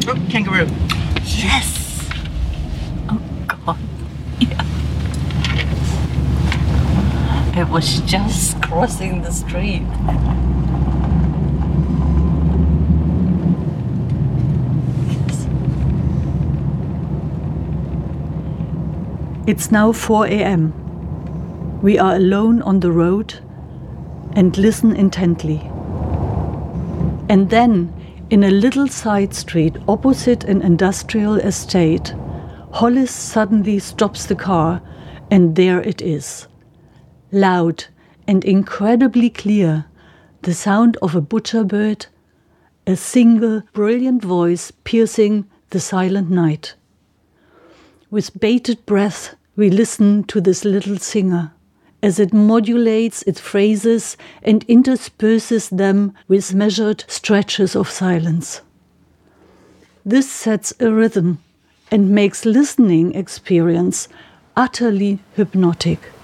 Oh, kangaroo. Yes! Oh, God. Yeah. It was just crossing the street. Yes. It's now 4 a.m. We are alone on the road and listen intently. And then, in a little side street opposite an industrial estate, Hollis suddenly stops the car, and there it is. Loud and incredibly clear, the sound of a butcher bird, a single brilliant voice piercing the silent night. With bated breath, we listen to this little singer, as it modulates its phrases and intersperses them with measured stretches of silence. This sets a rhythm and makes listening experience utterly hypnotic.